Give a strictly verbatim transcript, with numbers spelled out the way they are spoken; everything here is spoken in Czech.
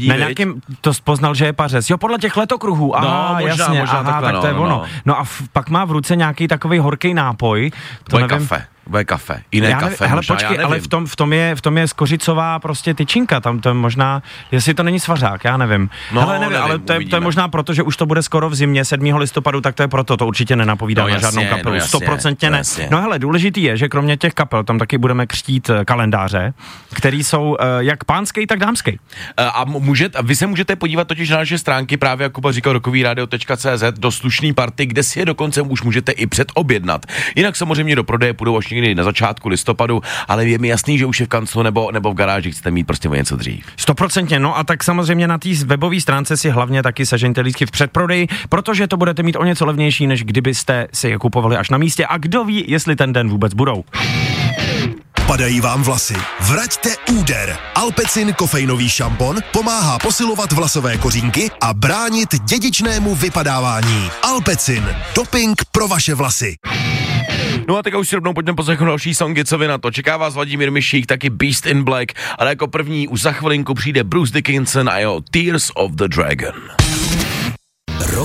Na nějakým to poznal, že je pařez. Jo, podle těch letokruhů. Aha, no, možná, jasně, možná aha, takhle, tak to je no, ono. no. No a f- pak má v ruce nějaký takový horký nápoj. To Bude nevím. kafe. Bude kafe. Jiné já kafe. Hele, možná, počkej, ale v tom, v, tom je, v tom je skořicová prostě tyčinka, tam to je možná, jestli to není svařák, já nevím. No, hele, nevím, nevím, ale to je, to je možná proto, že už to bude skoro v zimě, sedmého listopadu, tak to je proto, to určitě nenapovídá no, na jasně, žádnou kapelu, no, stoprocentně no, ne. Jasně. No hele, důležitý je, že kromě těch kapel, tam taky budeme křtít kalendáře, který jsou uh, jak pánský, tak dámský. A můžete, vy se můžete podívat totiž na naše stránky, právě jak Kuba říkal, rokový rádio tečka cé zet, do slušný party, kde si je dokonce už můžete i předobjednat. Jinak samozřejmě do prodeje půjdou až někdy na začátku listopadu, ale je mi jasný, že už je v kanclu nebo, nebo v garáži chcete mít prostě o něco dřív. Stoprocentně, no a tak samozřejmě na té webové stránce si hlavně taky sežeňte lístky v předprodeji, protože to budete mít o něco levnější, než kdybyste si je kupovali až na místě a kdo ví, jestli ten den vůbec budou. Padají vám vlasy? Vraťte úder. Alpecin kofeinový šampon pomáhá posilovat vlasové kořínky a bránit dědičnému vypadávání. Alpecin. Doping pro vaše vlasy. No a teď už si rovnou pojďme poslechnout další songy, co vy na to. Čeká vás Vladimír Mišík, taky Beast in Black, ale jako první už za chvilinku přijde Bruce Dickinson a jeho Tears of the Dragon.